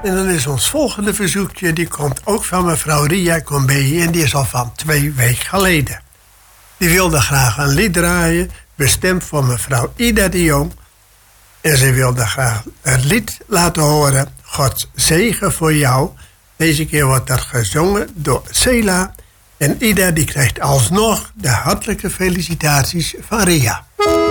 En dan is ons volgende verzoekje, die komt ook van mevrouw Ria Combé en die is al van 2 weken geleden. Die wilde graag een lied draaien, bestemd voor mevrouw Ida de Jong. En ze wilde graag een lied laten horen, Gods zegen voor jou. Deze keer wordt dat gezongen door Cela. En Ida die krijgt alsnog de hartelijke felicitaties van Ria.